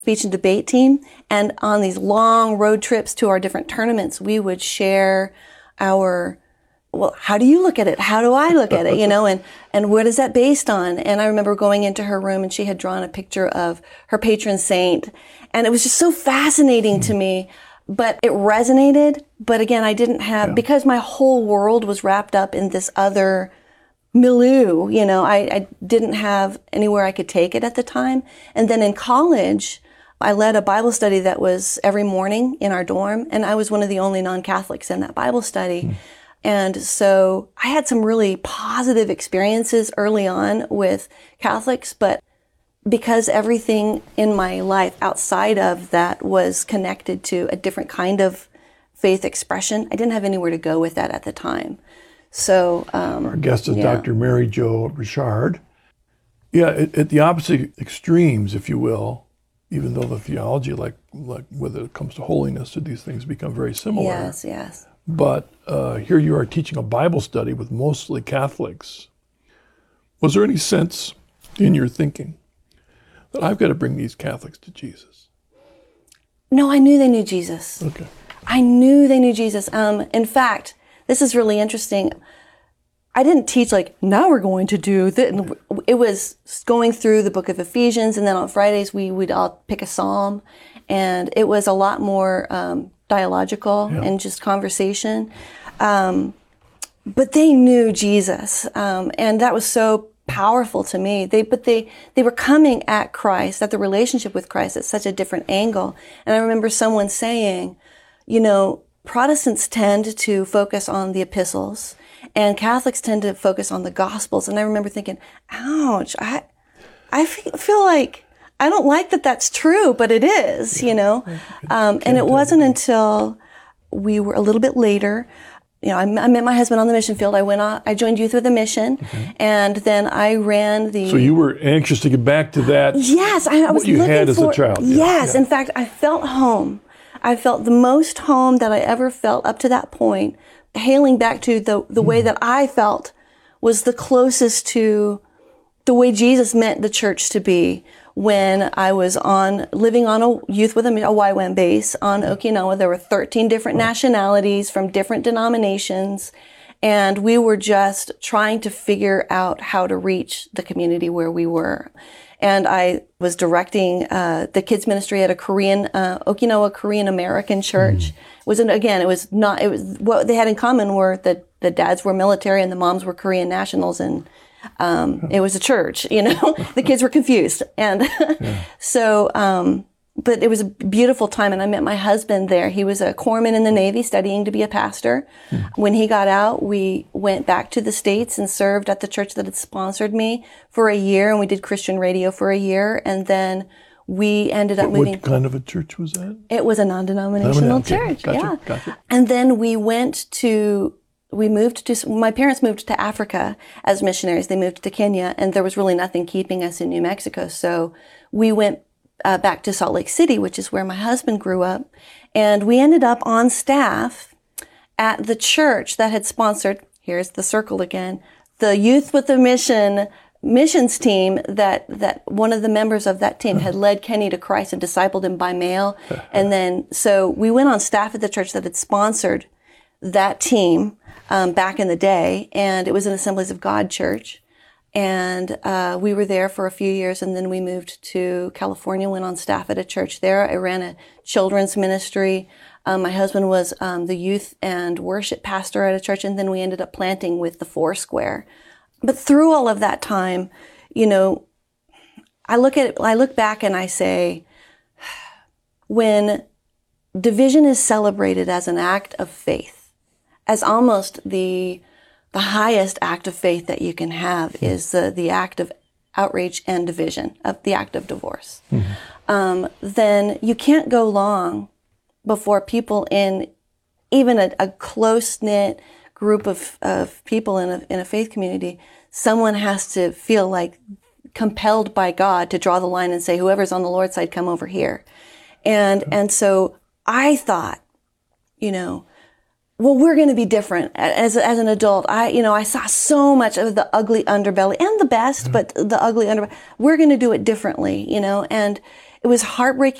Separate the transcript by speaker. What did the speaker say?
Speaker 1: speech and debate team. And on these long road trips to our different tournaments, we would share our, well, how do you look at it? How do I look at it? And what is that based on? And I remember going into her room and she had drawn a picture of her patron saint. And it was just so fascinating to me, but it resonated. But again, I didn't have, because my whole world was wrapped up in this other milieu, I didn't have anywhere I could take it at the time. And then in college, I led a Bible study that was every morning in our dorm, and I was one of the only non-Catholics in that Bible study. And so I had some really positive experiences early on with Catholics, but because everything in my life outside of that was connected to a different kind of faith expression, I didn't have anywhere to go with that at the time. So
Speaker 2: our guest is Dr. Mary Jo Richard. Yeah, at the opposite extremes, if you will, even though the theology, like whether it comes to holiness, these things become very similar.
Speaker 1: Yes.
Speaker 2: But here you are teaching a Bible study with mostly Catholics. Was there any sense in your thinking that I've got to bring these Catholics to Jesus?
Speaker 1: No, I knew they knew Jesus.
Speaker 2: Okay.
Speaker 1: I knew they knew Jesus. In fact, this is really interesting. I didn't teach now we're going to do that. It was going through the book of Ephesians, and then on Fridays we would all pick a psalm, and it was a lot more dialogical and just conversation. But they knew Jesus, and that was so powerful to me. They were coming at Christ, at the relationship with Christ, at such a different angle. And I remember someone saying, Protestants tend to focus on the epistles, and Catholics tend to focus on the Gospels. And I remember thinking, ouch, I feel like I don't like that that's true, but it is, And it wasn't until we were a little bit later, I met my husband on the mission field. I joined Youth with a Mission, and then I ran the...
Speaker 2: So you were anxious to get back to that?
Speaker 1: Yes, I was
Speaker 2: what you
Speaker 1: looking
Speaker 2: had as a child.
Speaker 1: Yes, in fact, I felt home. I felt the most home that I ever felt up to that point, hailing back to the way that I felt was the closest to the way Jesus meant the church to be when I was living on a Youth with a YWAM base on Okinawa. There were 13 different nationalities from different denominations, and we were just trying to figure out how to reach the community where we were. And I was directing the kids ministry at a Okinawa Korean American church. What they had in common were that the dads were military and the moms were Korean nationals, and it was a church, the kids were confused. And but it was a beautiful time, and I met my husband there. He was a corpsman in the Navy studying to be a pastor. When he got out, we went back to the States and served at the church that had sponsored me for a year, and we did Christian radio for a year, and then we ended up moving.
Speaker 2: What kind of a church was that?
Speaker 1: It was a non-denominational church,
Speaker 2: Gotcha.
Speaker 1: And then my parents moved to Africa as missionaries. They moved to Kenya, and there was really nothing keeping us in New Mexico. So we went back to Salt Lake City, which is where my husband grew up. And we ended up on staff at the church that had sponsored, here's the circle again, the Youth with a Mission missions team that one of the members of that team had led Kenny to Christ and discipled him by mail. And then, so we went on staff at the church that had sponsored that team back in the day, and it was an Assemblies of God church. And we were there for a few years, and then we moved to California, went on staff at a church there. I ran a children's ministry. My husband was the youth and worship pastor at a church, and then we ended up planting with the Foursquare. But through all of that time, I look back and I say, when division is celebrated as an act of faith, as almost the highest act of faith that you can have is the act of outrage and division, of the act of divorce. Then you can't go long before people in even a close-knit group of people in a faith community, someone has to feel like compelled by God to draw the line and say, whoever's on the Lord's side, come over here. And so I thought, well, we're going to be different. As an adult, I saw so much of the ugly underbelly and the best, but the ugly underbelly. We're going to do it differently, and It was heartbreaking